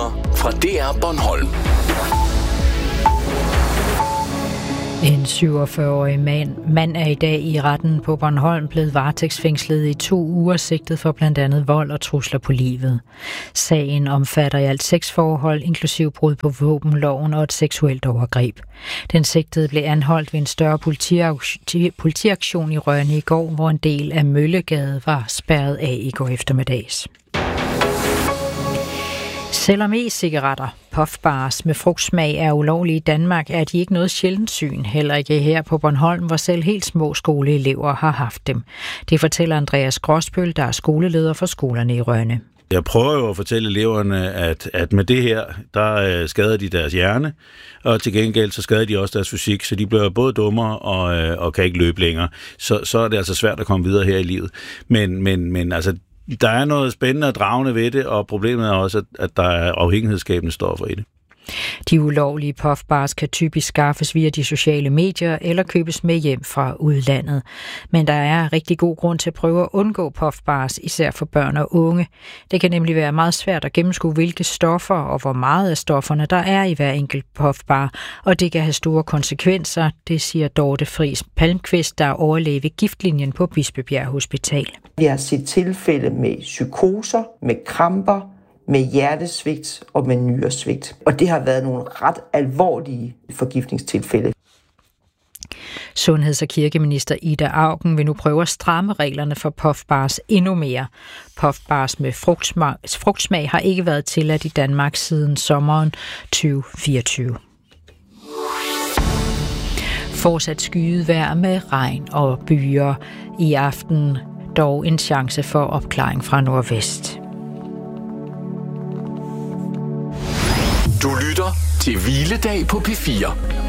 Nyheder fra DR Bornholm. En 47-årig mand er i dag i retten på Bornholm blevet varetægtsfængslet i 2 uger, sigtet for blandt andet vold og trusler på livet. Sagen omfatter i alt 6 forhold, inklusiv brud på våbenloven og et seksuelt overgreb. Den sigtede blev anholdt ved en større politiaktion i Rønne i går, hvor en del af Møllegade var spærret af i går eftermiddags. Selvom e-cigaretter, puffbars med frugtsmag er ulovlige i Danmark, er de ikke noget sjældent syn, heller ikke her på Bornholm, hvor selv helt små skoleelever har haft dem. Det fortæller Andreas Gråsbøl, der er skoleleder for skolerne i Rønne. Jeg prøver jo at fortælle eleverne, at med det her, der skader de deres hjerne, og til gengæld så skader de også deres fysik, så de bliver både dummere og kan ikke løbe længere. Så er det altså svært at komme videre her i livet. Men altså, der er noget spændende og dragende ved det, og problemet er også, at der er afhængighedsskabende stoffer i det. De ulovlige puffbars kan typisk skaffes via de sociale medier eller købes med hjem fra udlandet. Men der er rigtig god grund til at prøve at undgå puffbars, især for børn og unge. Det kan nemlig være meget svært at gennemskue, hvilke stoffer og hvor meget af stofferne der er i hver enkelt puffbar, og det kan have store konsekvenser, det siger Dorte Friis Palmqvist, der er overlæge ved giftlinjen på Bispebjerg Hospital. Vi har set tilfælde med psykoser, med kramper, med hjertesvigt og med nyresvigt. Og det har været nogle ret alvorlige forgiftningstilfælde. Sundheds- og kirkeminister Ida Auken vil nu prøve at stramme reglerne for puffbars endnu mere. Puffbars med frugtsmag har ikke været tilladt i Danmark siden sommeren 2024. Fortsat skydevejr med regn og byer i aften, dog en chance for opklaring fra nordvest. Du lytter til Hviledag på P4.